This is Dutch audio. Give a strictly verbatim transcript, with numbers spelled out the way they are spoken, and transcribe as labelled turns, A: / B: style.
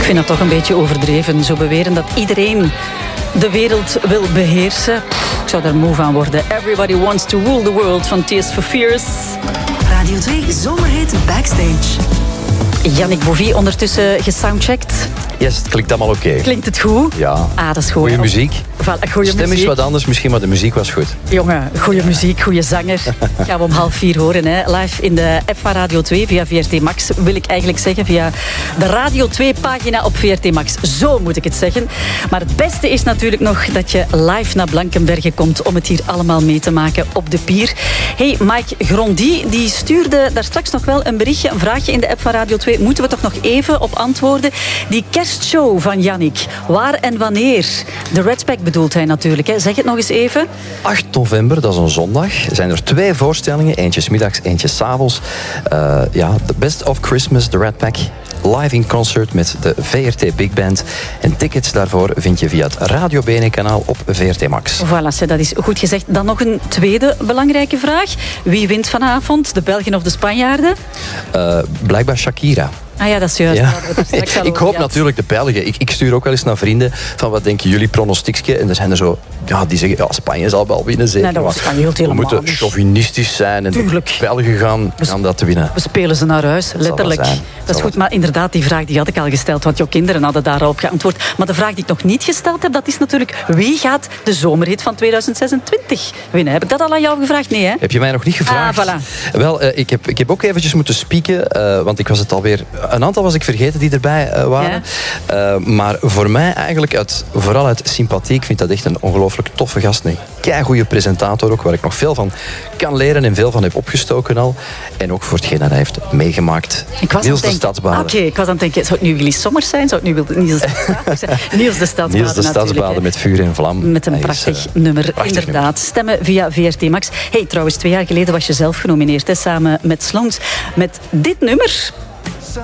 A: Ik vind dat toch een beetje overdreven. Zo beweren dat iedereen de wereld wil beheersen. Pff, ik zou daar moe van worden. Everybody wants to rule the world van Tears for Fears.
B: Radio twee Zomerhit Backstage.
A: Yannick Bouvier ondertussen gesoundcheckt.
C: Yes, het klinkt allemaal oké. Okay.
A: Klinkt het goed?
C: Ja.
A: Ah, dat is goed.
C: Goeie muziek.
A: Voilà, goeie
C: Stem
A: muziek.
C: is wat anders misschien, maar de muziek was goed.
A: Jongen, goede muziek, goede zanger. Gaan we om half vier horen. Hè. Live in de app van Radio twee via V R T Max. Wil ik eigenlijk zeggen via de Radio twee pagina op V R T Max. Zo moet ik het zeggen. Maar het beste is natuurlijk nog dat je live naar Blankenberge komt om het hier allemaal mee te maken op de pier. Hey, Mike Grondy, die stuurde daar straks nog wel een berichtje, een vraagje in de app van Radio twee. Moeten we toch nog even op antwoorden? Die kerstshow van Yannick. Waar en wanneer? De Redback bedoelt hij natuurlijk. Hè. Zeg het nog eens even.
C: acht november, dat is een zondag, zijn er twee voorstellingen. Eentje 's middags, eentje 's avonds. Uh, ja, The Best of Christmas, The Rat Pack. Live in concert met de V R T Big Band. En tickets daarvoor vind je via het Radio Bene kanaal op V R T Max.
A: Voilà, dat is goed gezegd. Dan nog een tweede belangrijke vraag. Wie wint vanavond? De Belgen of de Spanjaarden?
C: Uh, blijkbaar Shakira.
A: Ah ja, dat is juist.
C: Ja.
A: Ja.
C: Ik hoop natuurlijk de Belgen. Ik, ik stuur ook wel eens naar vrienden van wat denken jullie pronostiekje. En er zijn er zo, ja, die zeggen ja, Spanje zal wel winnen zeker.
A: Nee, dat was Spanje
C: we moeten
A: niet.
C: chauvinistisch zijn en
A: Tuurlijk.
C: de Belgen gaan, gaan dat winnen.
A: We spelen ze naar huis, letterlijk.
C: Dat,
A: dat is goed, maar inderdaad, die vraag die had ik al gesteld, want jouw kinderen hadden daarop geantwoord. Maar de vraag die ik nog niet gesteld heb, dat is natuurlijk wie gaat de zomerhit van tweeduizend zesentwintig winnen? Heb ik dat al aan jou gevraagd? Nee, hè?
C: Heb je mij nog niet gevraagd?
A: Ah, voilà.
C: Wel, uh, ik, heb, ik heb ook eventjes moeten spieken, uh, want ik was het alweer... Een aantal was ik vergeten die erbij uh, waren. Ja. Uh, maar voor mij eigenlijk, uit, vooral uit sympathie, ik vind dat echt een ongelooflijk toffe gast. Een keigoede presentator ook, waar ik nog veel van kan leren en veel van heb opgestoken al. En ook voor hetgeen dat hij heeft meegemaakt. Niels de Stadsbaden.
A: Oké, okay, ik was aan het denken, zou het nu Willy Sommers zijn? Zou het nu Niels de Stadsbaden zijn? Niels de Stadsbaden
C: Niels de Stadsbaden met vuur en vlam.
A: Met een hij prachtig is, uh, nummer, prachtig inderdaad. Nummer. Stemmen via V R T Max. Hey, trouwens, twee jaar geleden was je zelf genomineerd, hè, samen met Slongs. Met dit nummer...